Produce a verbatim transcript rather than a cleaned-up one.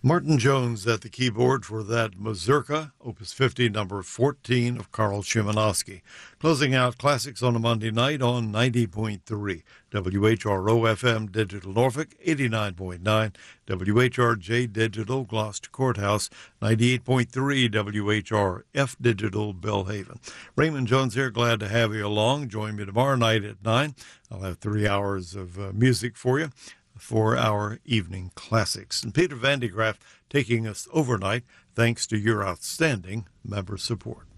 Martin Jones at the keyboard for that Mazurka, Opus fifty, number fourteen of Karl Szymanowski. Closing out classics on a Monday night on ninety point three W H R O F M Digital Norfolk, eighty-nine point nine W H R J Digital Gloucester Courthouse, ninety-eight point three W H R F Digital Belhaven. Raymond Jones here, glad to have you along. Join me tomorrow night at nine. I'll have three hours of uh, music for you for our evening classics. And Peter Van de Graaff taking us overnight thanks to your outstanding member support.